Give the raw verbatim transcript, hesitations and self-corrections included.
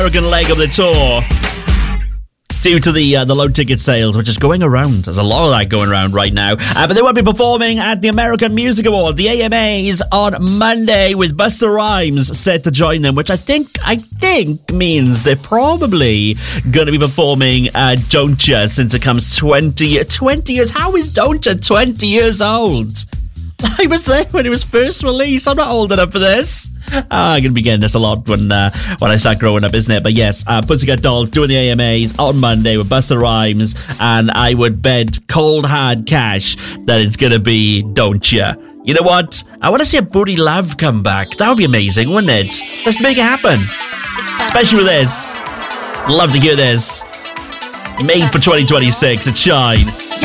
American leg of the tour. Due to the uh, the low ticket sales, which is going around. There's a lot of that going around right now. Uh, but they will be performing at the American Music Awards, the A M As, on Monday, with Busta Rhymes set to join them, which I think I think means they're probably going to be performing uh, Don't Ya, since it comes twenty, twenty years. How is Don't Ya twenty years old? I was there when it was first released. I'm not old enough for this. Uh, I'm going to be getting this a lot when uh, when I start growing up, isn't it? But yes, uh, Pussycat Dolls doing the A M As on Monday with Busta Rhymes, and I would bet cold hard cash that it's going to be Don't Ya. You know what? I want to see a Booty Love come back. That would be amazing, wouldn't it? Let's make it happen. Especially with this. Love to hear this. Made for twenty twenty-six. It's Shine.